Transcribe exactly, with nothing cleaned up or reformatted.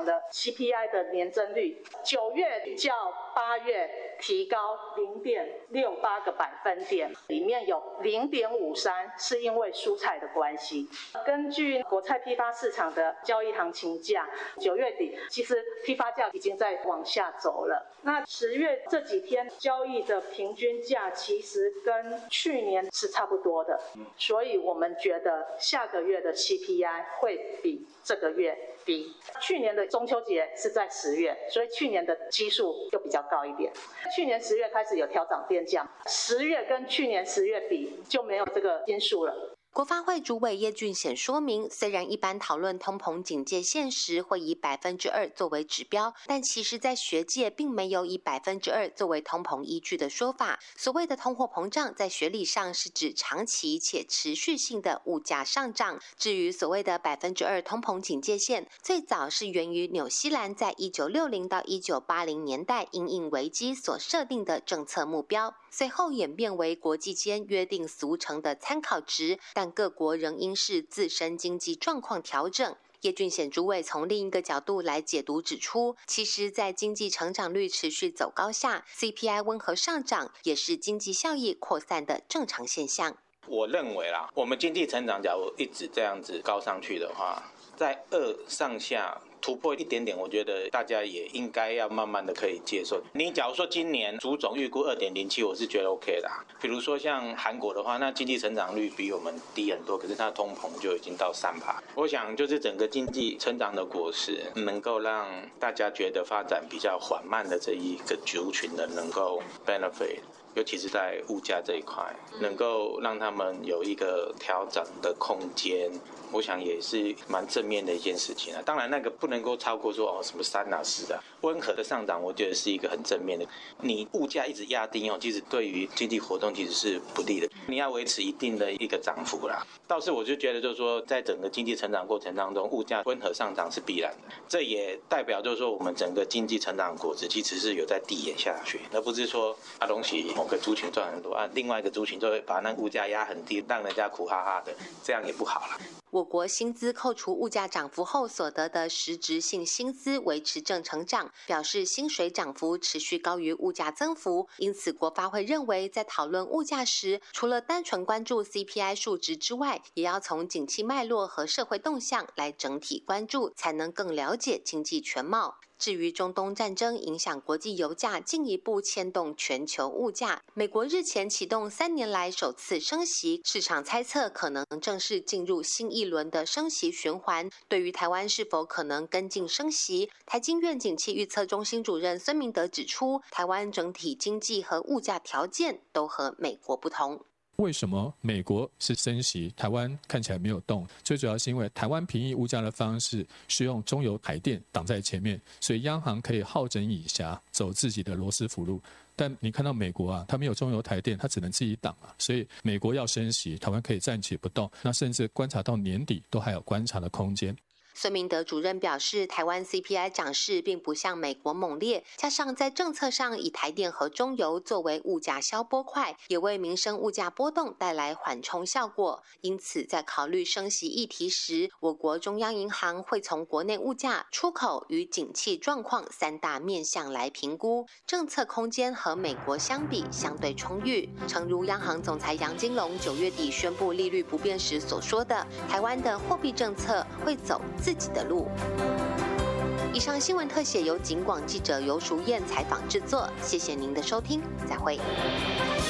场的 C P I 的年增率，九月较八月提高零点六八个百分点，里面有零点五三是因为蔬菜的关系。根据国菜批发市场的交易行情价，九月底其实批发价已经在往下走了。那十月这几天交易的平均价其实跟去年是差不多的，所以我们觉得下个月的 C P I 会比这个月低。去年的中秋节是在十月，所以去年的基数就比较高一点。去年十月开始有调涨电价，十月跟去年十月比就没有这个因素了。 国发会主委叶俊显说明，虽然一般讨论通膨警戒线时会以百分之二作为指标，但其实在学界并没有以百分之二作为通膨依据的说法。所谓的通货膨胀，在学理上是指长期且持续性的物价上涨。至于所谓的百分之二通膨警戒线，最早是源于纽西兰在一九六零到一九八零年代因应危机所设定的政策目标，随后演变为国际间约定俗成的参考值，但各国仍应视自身经济状况调整。叶俊显主委从另一个角度来解读指出，其实在经济成长率持续走高下， C P I 温和上涨也是经济效益扩散的正常现象。 我认为啦，我们经济成长假如一直这样子高上去的话，在二上下突破一点点，我觉得大家也应该要慢慢的可以接受。你假如说今年主总预估 二点零七， 我是觉得 OK 的。比如说像韩国的话，那经济成长率比我们低很多，可是它的通膨就已经到 百分之三。 我想就是整个经济成长的果实能够让大家觉得发展比较缓慢的这一个族群的能够 benefit，尤其是在物价这一块，能够让他们有一个调整的空间，我想也是蛮正面的一件事情啊。当然那个不能够超过说哦什么三啊四啊，温和的上涨我觉得是一个很正面的。你物价一直压低哦，其实对于经济活动其实是不利的，你要维持一定的一个涨幅啦。倒是我就觉得就是说，在整个经济成长过程当中，物价温和上涨是必然的，这也代表就是说我们整个经济成长的果子其实是有在递延下去，而不是说啊东西某个族群赚很多啊，另外一个族群就会把那物价压很低，让人家苦哈哈的，这样也不好了。 我国薪资扣除物价涨幅后所得的实质性薪资维持正成长，表示薪水涨幅持续高于物价增幅。因此国发会认为，在讨论物价时，除了单纯关注 C P I 数值之外，也要从景气脉络和社会动向来整体关注，才能更了解经济全貌。至于中东战争影响国际油价，进一步牵动全球物价，美国日前启动三年来首次升息，市场猜测可能正式进入新一轮的升息循环。对于台湾是否可能跟进升息，台经院景气预测中心主任孙明德指出，台湾整体经济和物价条件都和美国不同。 为什么美国是升息，台湾看起来没有动？最主要是因为台湾平抑物价的方式是用中油台电挡在前面，所以央行可以好整以暇，走自己的罗斯福路。但你看到美国啊，它没有中油台电，它只能自己挡啊，所以美国要升息，台湾可以暂且不动，那甚至观察到年底都还有观察的空间。 孙明德主任表示，台湾 C P I 涨势并不像美国猛烈，加上在政策上以台电和中油作为物价消波块，也为民生物价波动带来缓冲效果。因此在考虑升息议题时，我国中央银行会从国内物价、出口与景气状况三大面向来评估，政策空间和美国相比相对充裕。诚如央行总裁杨金龙九月底宣布利率不变时所说的，台湾的货币政策会走自己的路。以上新闻特写由警广记者游淑燕采访制作，谢谢您的收听，再会。